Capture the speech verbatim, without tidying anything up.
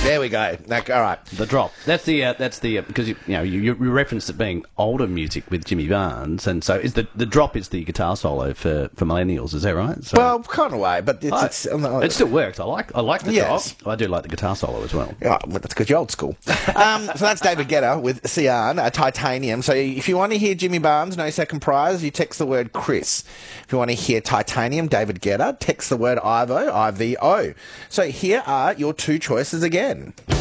There we go. Like, all right. The drop. That's the uh, that's the because you, you know you, you referenced it being older music with Jimmy Barnes, and so is the the drop is the guitar solo for, for millennials. Is that right? So, Well, kind of way, but it's, I- it's uh, it still works. I like I like the Yes. drop. I do like the guitar solo as well. Yeah, well, that's because you're old school. Um, so that's David Guetta with Sian, uh, Titanium. So if you want to hear Jimmy Barnes, no second prize, you text the word Chris. If you want to hear Titanium, David Guetta, text the word Ivo, I V O. So here are your two choices again.